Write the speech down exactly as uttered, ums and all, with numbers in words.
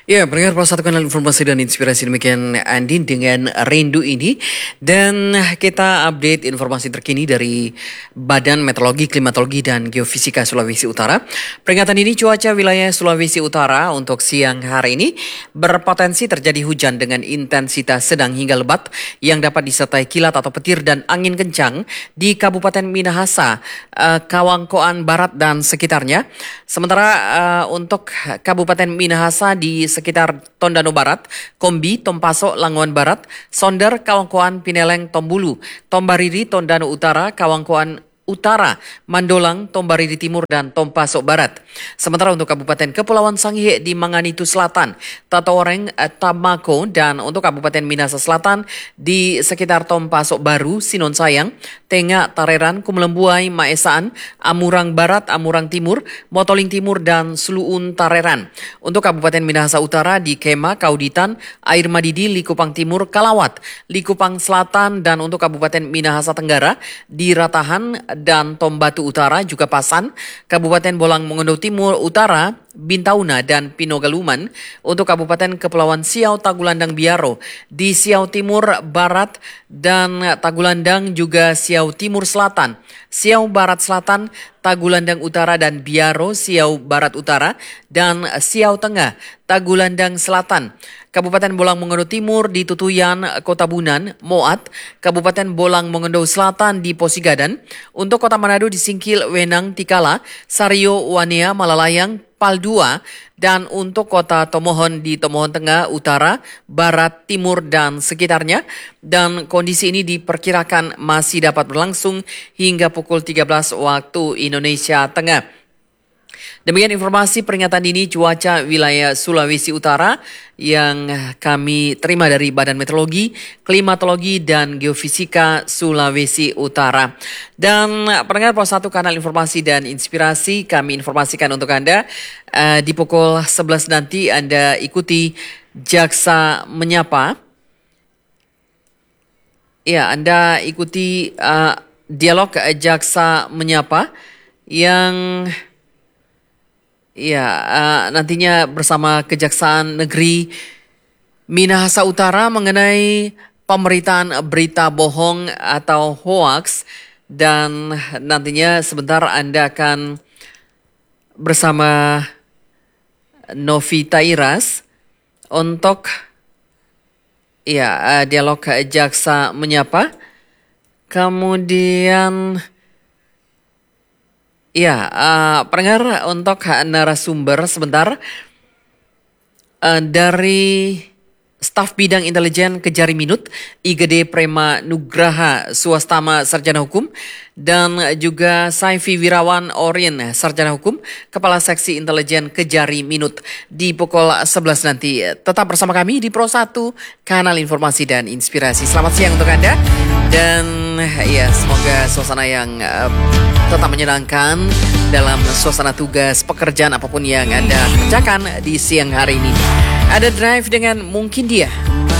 Ya, pendengar Pro satu Kanal Informasi dan Inspirasi, demikian Andin dengan Rindu ini. Dan kita update informasi terkini dari Badan Meteorologi, Klimatologi, dan Geofisika Sulawesi Utara. Peringatan ini cuaca wilayah Sulawesi Utara untuk siang hari ini berpotensi terjadi hujan dengan intensitas sedang hingga lebat yang dapat disertai kilat atau petir dan angin kencang di Kabupaten Minahasa, uh, Kawangkoan Barat dan sekitarnya. Sementara uh, untuk Kabupaten Minahasa di sekitar Tondano Barat, Kombi, Tompaso, Langoan Barat, Sonder, Kawangkoan, Pineleng, Tombulu, Tombariri, Tondano Utara, Kawangkoan Utara, Mandolang, Tombariri Timur, dan Tompaso Barat. Sementara untuk Kabupaten Kepulauan Sangihe di Manganitu Selatan, Tatooreng, Tamako, dan untuk Kabupaten Minahasa Selatan di sekitar Tompaso Baru, Sinon Sayang, Tenga, Tareran, Kumelembuai, Maesaan, Amurang Barat, Amurang Timur, Motoling Timur, dan Sluun Tareran. Untuk Kabupaten Minahasa Utara di Kema, Kauditan, Air Madidi, Likupang Timur, Kalawat, Likupang Selatan, dan untuk Kabupaten Minahasa Tenggara di Ratahan dan Tombatu Utara, juga Pasan, Kabupaten Bolang Mongondo Timur Utara, Bintauna, dan Pinogaluman. Untuk Kabupaten Kepulauan Siau, Tagulandang, Biaro di Siau Timur Barat dan Tagulandang, juga Siau Timur Selatan, Siau Barat Selatan, Tagulandang Utara dan Biaro, Siau Barat Utara, dan Siau Tengah, Tagulandang Selatan. Kabupaten Bolang Mongondo Timur di Tutuyan, Kota Bunan, Moat, Kabupaten Bolang Mongondo Selatan di Posigadan. Untuk Kota Manado di Singkil, Wenang, Tikala, Sario, Wanea, Malalayang, Paldua, dan untuk Kota Tomohon di Tomohon Tengah, Utara, Barat, Timur, dan sekitarnya. Dan kondisi ini diperkirakan masih dapat berlangsung hingga pukul tiga belas waktu Indonesia Tengah. Demikian informasi peringatan dini cuaca wilayah Sulawesi Utara yang kami terima dari Badan Meteorologi, Klimatologi, dan Geofisika Sulawesi Utara. Dan pendengar Pos satu Kanal Informasi dan Inspirasi, kami informasikan untuk Anda uh, di pukul sebelas nanti Anda ikuti Jaksa Menyapa. Ya, Anda ikuti uh, dialog Jaksa Menyapa yang Ya, uh, nantinya bersama Kejaksaan Negeri Minahasa Utara mengenai pemberitaan berita bohong atau hoax, dan nantinya sebentar Anda akan bersama Novita Iras untuk ya uh, dialog Jaksa Menyapa. Kemudian Ya, uh, pendengar, untuk narasumber sebentar uh, dari Staf Bidang Intelijen Kejari Minut, I G D Prema Nugraha Swastama Sarjana Hukum, dan juga Saifi Wirawan Orin Sarjana Hukum, Kepala Seksi Intelijen Kejari Minut di pukul sebelas nanti. Tetap bersama kami di Pro satu Kanal Informasi dan Inspirasi. Selamat siang untuk Anda, dan ya semoga suasana yang uh, tetap menyenangkan dalam suasana tugas pekerjaan apapun yang Anda kerjakan di siang hari ini. Ada drive dengan Mungkin Dia.